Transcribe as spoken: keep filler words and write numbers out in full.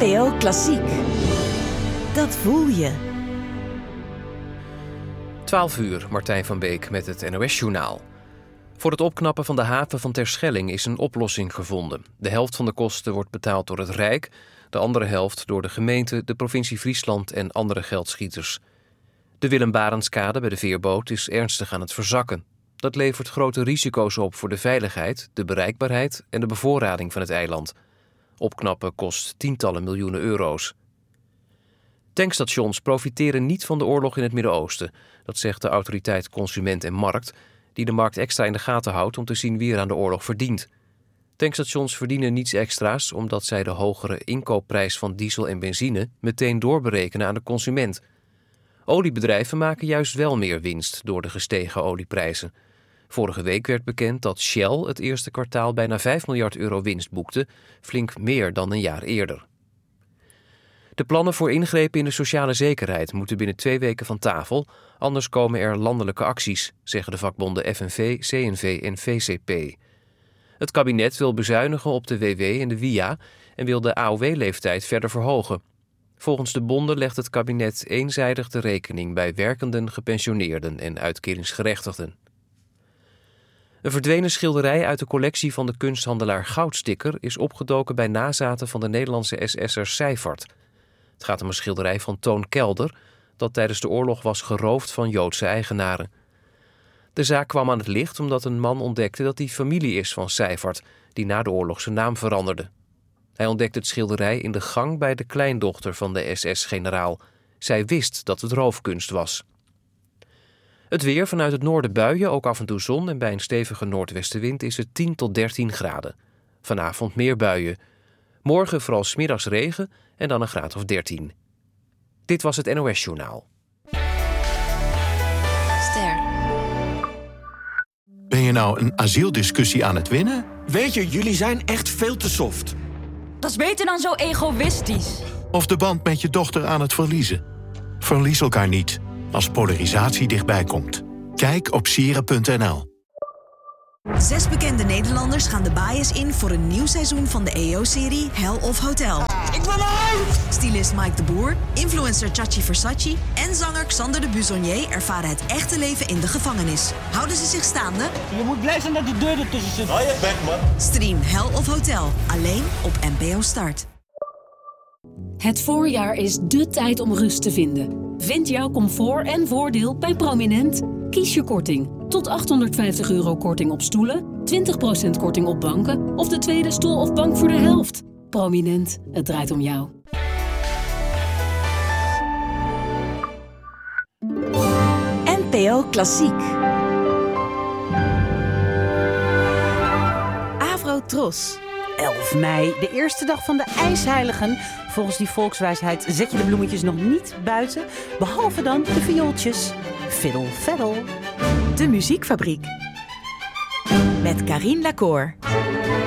N P O Klassiek. Dat voel je. twaalf uur, Martijn van Beek met het N O S-journaal. Voor het opknappen van de haven van Terschelling is een oplossing gevonden. De helft van de kosten wordt betaald door het Rijk, de andere helft door de gemeente, de provincie Friesland en andere geldschieters. De Willem Barentskade bij de veerboot is ernstig aan het verzakken. Dat levert grote risico's op voor de veiligheid, de bereikbaarheid en de bevoorrading van het eiland. Opknappen kost tientallen miljoenen euro's. Tankstations profiteren niet van de oorlog in het Midden-Oosten. Dat zegt de autoriteit Consument en Markt, die de markt extra in de gaten houdt om te zien wie er aan de oorlog verdient. Tankstations verdienen niets extra's omdat zij de hogere inkoopprijs van diesel en benzine meteen doorberekenen aan de consument. Oliebedrijven maken juist wel meer winst door de gestegen olieprijzen. Vorige week werd bekend dat Shell het eerste kwartaal bijna vijf miljard euro winst boekte, flink meer dan een jaar eerder. De plannen voor ingrepen in de sociale zekerheid moeten binnen twee weken van tafel, anders komen er landelijke acties, zeggen de vakbonden F N V, C N V en V C P. Het kabinet wil bezuinigen op de W W en de W I A en wil de A O W-leeftijd verder verhogen. Volgens de bonden legt het kabinet eenzijdig de rekening bij werkenden, gepensioneerden en uitkeringsgerechtigden. Een verdwenen schilderij uit de collectie van de kunsthandelaar Goudsticker is opgedoken bij nazaten van de Nederlandse S S'er Seyfarth. Het gaat om een schilderij van Toon Kelder, dat tijdens de oorlog was geroofd van Joodse eigenaren. De zaak kwam aan het licht omdat een man ontdekte dat hij familie is van Seyfarth, die na de oorlog zijn naam veranderde. Hij ontdekte het schilderij in de gang bij de kleindochter van de S S-generaal. Zij wist dat het roofkunst was. Het weer: vanuit het noorden buien, ook af en toe zon en bij een stevige noordwestenwind is het tien tot dertien graden. Vanavond meer buien. Morgen vooral 's middags regen en dan een graad of dertien. Dit was het N O S-journaal. Ster. Ben je nou een asieldiscussie aan het winnen? Weet je, jullie zijn echt veel te soft. Dat is beter dan zo egoïstisch. Of de band met je dochter aan het verliezen? Verlies elkaar niet als polarisatie dichtbij komt. Kijk op sieren punt n l. Zes bekende Nederlanders gaan de bias in voor een nieuw seizoen van de E O-serie Hell of Hotel. Ik wil uit! Stylist Mike de Boer, influencer Chachi Versace en zanger Xander de Buzonier ervaren het echte leven in de gevangenis. Houden ze zich staande? Je moet blij zijn dat die deur ertussen zit. Hou je bek, man. Stream Hell of Hotel, alleen op N P O Start. Het voorjaar is dé tijd om rust te vinden. Vind jouw comfort en voordeel bij Prominent. Kies je korting. Tot achthonderdvijftig euro korting op stoelen, twintig procent korting op banken of de tweede stoel of bank voor de helft. Prominent, het draait om jou. N P O Klassiek. Avro Tros. elf mei, de eerste dag van de ijsheiligen. Volgens die volkswijsheid zet je de bloemetjes nog niet buiten, behalve dan de viooltjes. Fiddle, faddle. De Muziekfabriek. Met Carine Lacour.